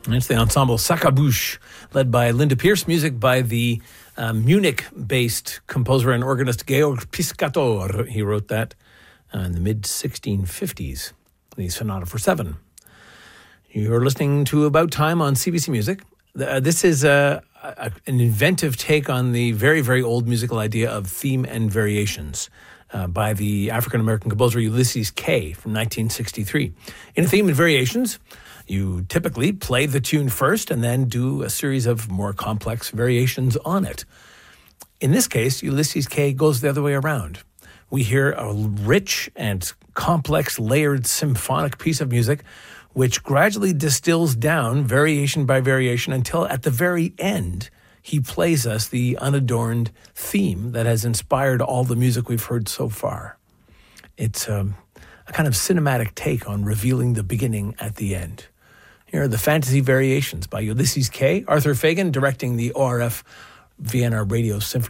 It's the ensemble Sacabouche, led by Linda Pierce, music by the Munich-based composer and organist Georg Piscator. He wrote that in the mid-1650s, the Sonata for Seven. You're listening to About Time on CBC Music. This is an inventive take on the very, very old musical idea of theme and variations by the African-American composer Ulysses Kay from 1963. In a theme and variations, you typically play the tune first and then do a series of more complex variations on it. In this case, Ulysses Kay goes the other way around. We hear a rich and complex layered symphonic piece of music which gradually distills down variation by variation until at the very end he plays us the unadorned theme that has inspired all the music we've heard so far. It's a kind of cinematic take on revealing the beginning at the end. Here are the Fantasy Variations by Ulysses Kay, Arthur Fagan directing the ORF Vienna Radio Symphony